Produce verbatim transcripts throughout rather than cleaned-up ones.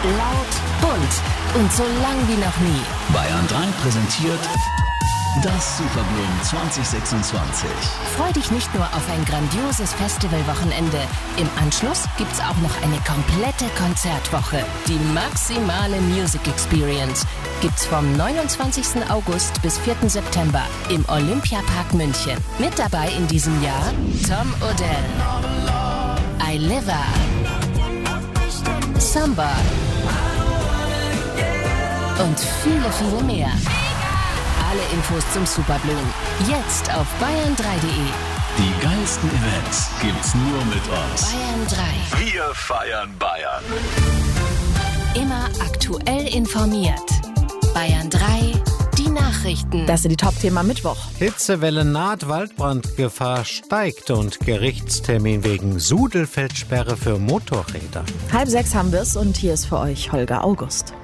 Laut, bunt und so lang wie noch nie. Bayern drei präsentiert das Superblumen zwanzig sechsundzwanzig. Freu dich nicht nur auf ein grandioses Festivalwochenende. Im Anschluss gibt's auch noch eine komplette Konzertwoche. Die maximale Music Experience gibt's vom neunundzwanzigsten August bis vierten September im Olympiapark München. Mit dabei in diesem Jahr Tom Odell, Aileva, Samba und viele, viele mehr. Alle Infos zum Superblumen jetzt auf bayern drei punkt de. Die geilsten Events gibt's nur mit uns. Bayern drei. Wir feiern Bayern. Immer aktuell informiert. Bayern drei, die Nachrichten. Das sind die Top-Themen am Mittwoch. Hitzewelle naht, Waldbrandgefahr steigt und Gerichtstermin wegen Sudelfeldsperre für Motorräder. Halb sechs haben wir's und hier ist für euch Holger August.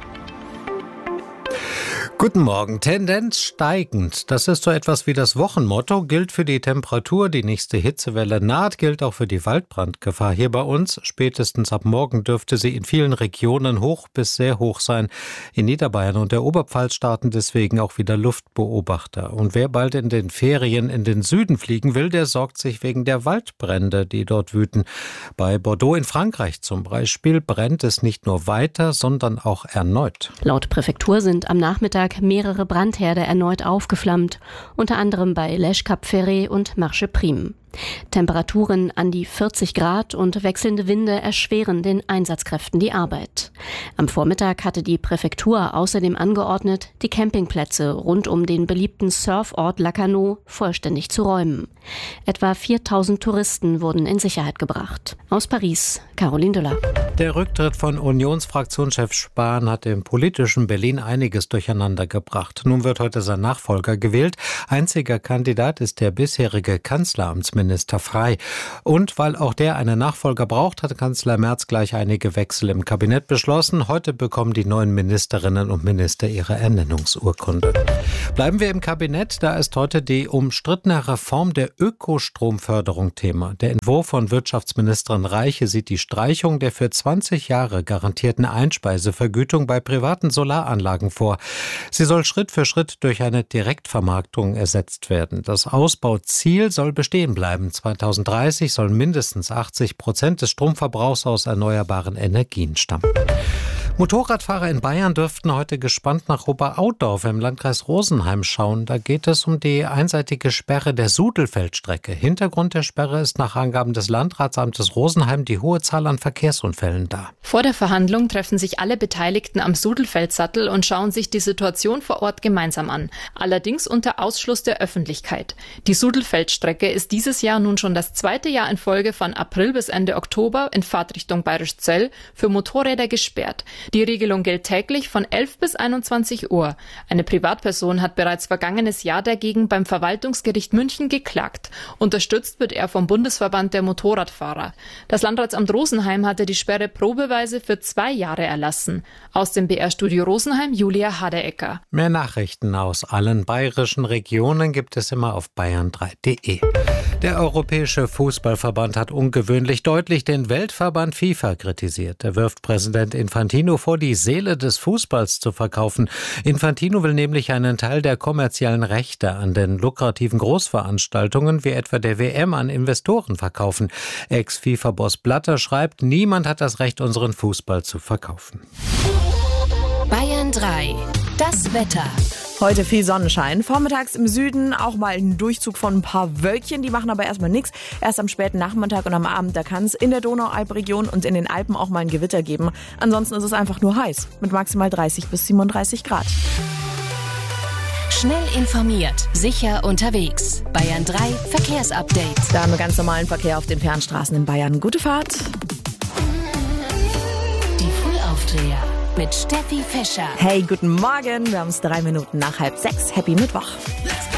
Guten Morgen. Tendenz steigend. Das ist so etwas wie das Wochenmotto. Gilt für die Temperatur. Die nächste Hitzewelle naht. Gilt auch für die Waldbrandgefahr hier bei uns. Spätestens ab morgen dürfte sie in vielen Regionen hoch bis sehr hoch sein. In Niederbayern und der Oberpfalz starten deswegen auch wieder Luftbeobachter. Und wer bald in den Ferien in den Süden fliegen will, der sorgt sich wegen der Waldbrände, die dort wüten. Bei Bordeaux in Frankreich zum Beispiel brennt es nicht nur weiter, sondern auch erneut. Laut Präfektur sind am Nachmittag mehrere Brandherde erneut aufgeflammt, unter anderem bei Lèche Cap Ferret und Marche Prime. Temperaturen an die vierzig Grad und wechselnde Winde erschweren den Einsatzkräften die Arbeit. Am Vormittag hatte die Präfektur außerdem angeordnet, die Campingplätze rund um den beliebten Surfort Lacanau vollständig zu räumen. Etwa viertausend Touristen wurden in Sicherheit gebracht. Aus Paris, Caroline Düller. Der Rücktritt von Unionsfraktionschef Spahn hat im politischen Berlin einiges durcheinander gebracht. Nun wird heute sein Nachfolger gewählt. Einziger Kandidat ist der bisherige Kanzleramtsminister Minister Frey. Und weil auch der einen Nachfolger braucht, hat Kanzler Merz gleich einige Wechsel im Kabinett beschlossen. Heute bekommen die neuen Ministerinnen und Minister ihre Ernennungsurkunde. Bleiben wir im Kabinett. Da ist heute die umstrittene Reform der Ökostromförderung Thema. Der Entwurf von Wirtschaftsministerin Reiche sieht die Streichung der für zwanzig Jahre garantierten Einspeisevergütung bei privaten Solaranlagen vor. Sie soll Schritt für Schritt durch eine Direktvermarktung ersetzt werden. Das Ausbauziel soll bestehen bleiben. zweitausenddreißig sollen mindestens achtzig Prozent des Stromverbrauchs aus erneuerbaren Energien stammen. Motorradfahrer in Bayern dürften heute gespannt nach Oberaudorf im Landkreis Rosenheim schauen. Da geht es um die einseitige Sperre der Sudelfeldstrecke. Hintergrund der Sperre ist nach Angaben des Landratsamtes Rosenheim die hohe Zahl an Verkehrsunfällen da. Vor der Verhandlung treffen sich alle Beteiligten am Sudelfeldsattel und schauen sich die Situation vor Ort gemeinsam an. Allerdings unter Ausschluss der Öffentlichkeit. Die Sudelfeldstrecke ist dieses Jahr nun schon das zweite Jahr in Folge von April bis Ende Oktober in Fahrtrichtung Bayerischzell für Motorräder gesperrt. Die Regelung gilt täglich von elf bis einundzwanzig Uhr. Eine Privatperson hat bereits vergangenes Jahr dagegen beim Verwaltungsgericht München geklagt. Unterstützt wird er vom Bundesverband der Motorradfahrer. Das Landratsamt Rosenheim hatte die Sperre probeweise für zwei Jahre erlassen. Aus dem B R-Studio Rosenheim, Julia Haderecker. Mehr Nachrichten aus allen bayerischen Regionen gibt es immer auf bayern drei punkt de. Der Europäische Fußballverband hat ungewöhnlich deutlich den Weltverband FIFA kritisiert. Er wirft Präsident Infantino vor, die Seele des Fußballs zu verkaufen. Infantino will nämlich einen Teil der kommerziellen Rechte an den lukrativen Großveranstaltungen wie etwa der W M an Investoren verkaufen. Ex-FIFA-Boss Blatter schreibt, niemand hat das Recht, unseren Fußball zu verkaufen. Bayern drei, das Wetter. Heute viel Sonnenschein. Vormittags im Süden auch mal ein Durchzug von ein paar Wölkchen. Die machen aber erstmal nichts. Erst am späten Nachmittag und am Abend, da kann es in der Donaualpregion und in den Alpen auch mal ein Gewitter geben. Ansonsten ist es einfach nur heiß mit maximal dreißig bis siebenunddreißig Grad. Schnell informiert, sicher unterwegs. Bayern drei Verkehrsupdate. Da haben wir ganz normalen Verkehr auf den Fernstraßen in Bayern. Gute Fahrt. Die Frühaufdreher mit Steffi Fischer. Hey, guten Morgen. Wir haben es drei Minuten nach halb sechs. Happy Mittwoch. Let's